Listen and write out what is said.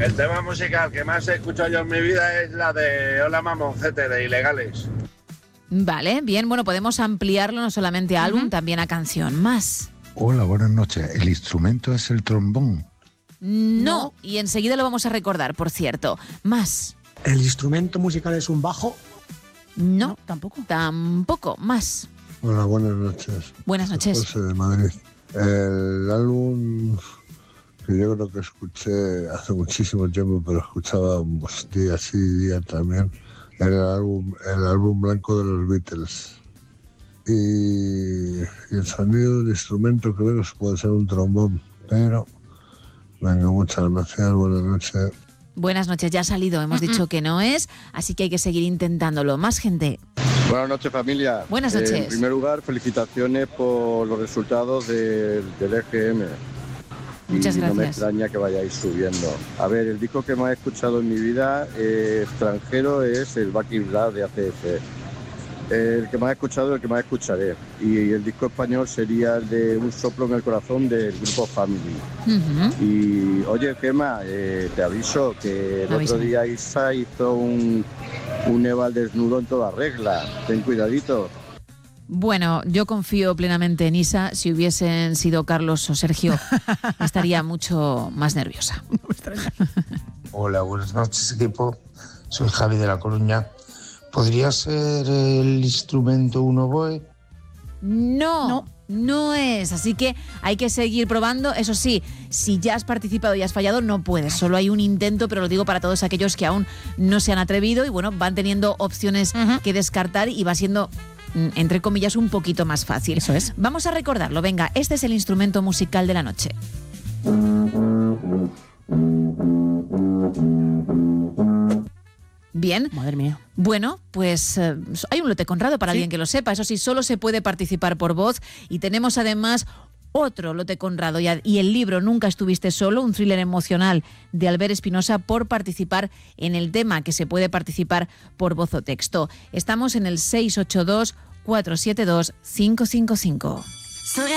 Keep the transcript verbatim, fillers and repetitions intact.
El tema musical que más he escuchado yo en mi vida es la de Hola Mamoncete, de Ilegales. Vale, bien, bueno, podemos ampliarlo no solamente a álbum, uh-huh. también a canción. Más. Hola, buenas noches. ¿El instrumento es el trombón? No, no, y enseguida lo vamos a recordar, por cierto. Más. ¿El instrumento musical es un bajo? No, no tampoco. Tampoco, más. Hola, buenas noches. Buenas noches. José de Madrid. El álbum que yo creo que escuché hace muchísimo tiempo, pero escuchaba día sí, día también, era el álbum, el álbum blanco de los Beatles. Y, y el sonido del instrumento creo que puede ser un trombón, pero venga, muchas gracias, buenas noches. Buenas noches, ya ha salido, hemos uh-uh. dicho que no es, así que hay que seguir intentándolo. Más gente. Buenas noches, familia. Buenas noches. Eh, en primer lugar, felicitaciones por los resultados del, del E G M. Muchas y gracias. No me extraña que vayáis subiendo. A ver, el disco que más he escuchado en mi vida eh, extranjero es el Back in Black de A C F. El que más he escuchado, el que más escucharé. Y el disco español sería el de Un soplo en el corazón del grupo Family. Uh-huh. Y oye, Gemma, eh, te aviso que el Avísame. otro día Isa hizo un, un Eva al desnudo en toda regla. Ten cuidadito. Bueno, yo confío plenamente en Isa. Si hubiesen sido Carlos o Sergio, estaría mucho más nerviosa. No me extraña. Hola, buenas noches, equipo. Soy Javi de La Coruña. ¿Podría ser el instrumento un oboe? No, no, no es. Así que hay que seguir probando. Eso sí, si ya has participado y has fallado, no puedes. Solo hay un intento, pero lo digo para todos aquellos que aún no se han atrevido y bueno, van teniendo opciones uh-huh. que descartar y va siendo, entre comillas, un poquito más fácil. Eso es. Vamos a recordarlo. Venga, este es el instrumento musical de la noche. Bien. Madre mía. Bueno, pues eh, hay un lote Conrado para ¿Sí? alguien que lo sepa. Eso sí, solo se puede participar por voz. Y tenemos además otro lote Conrado y, y el libro Nunca estuviste solo, un thriller emocional de Albert Espinosa por participar en el tema, que se puede participar por voz o texto. Estamos en el seis ocho dos, cuatro siete dos, cinco cinco cinco.